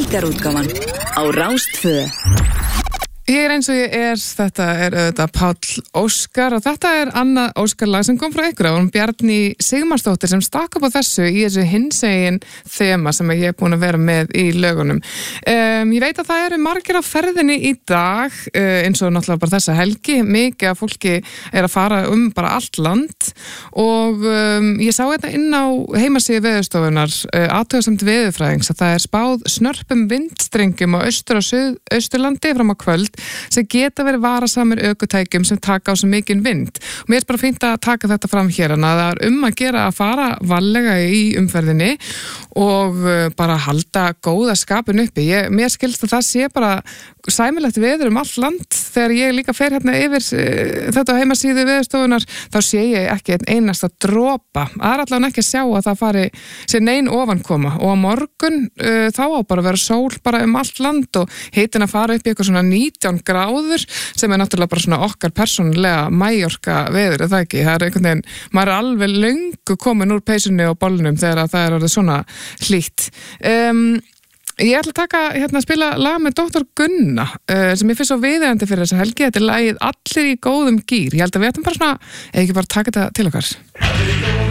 Helgarútgáfan á Rás 2. Ég eins og ég þetta auðvitað Páll Óskar og þetta Anna Óskar lag sem kom frá ykkur og Bjarni Sigmarsdóttir sem stakk upp á þessu í þessu hinsegin þema sem ég búin að vera með í lögunum. Ég veit að það eru margir á ferðinni í dag eins og náttúrulega bara þessa helgi, mikið af fólki að fara bara allt land og ég sá þetta inn á heimasíðu Veðurstofunnar athugasemd veðurfræðings að það spáð snörpum vindstrengjum á austur- og suðausturlandi fram á kvöld sem geta verið varasamir ökutækjum sem taka á svo mikinn vind. Og mér bara fínt að taka þetta fram hér en að það að gera að fara varlega í umferðinni og bara halda góða skapin uppi. Mér skilst að það sé bara sæmilegt veður allt land þegar ég líka fer hérna yfir þetta á heimasíðu Veðurstofunnar þá sé ég ekki einn einasta dropa. Það allavega ekki að sjá að það fari sér nein ofankoma og á morgun þá á bara að vera sól bara allt land og hitin að fara upp í eitthvað svona 19 gráður sem náttúrulega bara svona okkar persónulega Mallorca veður, það ekki? Það einhvern veginn, maður alveg löngu komin úr peysunni og bollunum þegar það orðið svona hlýtt. Ég ætla að spila lag með Dr. Gunna sem ég finnst svo viðeigandi fyrir þessa helgi. Þetta lagið Allir í góðum gír. Ég held að við ætlum bara svona, ekki bara taka þetta til okkar.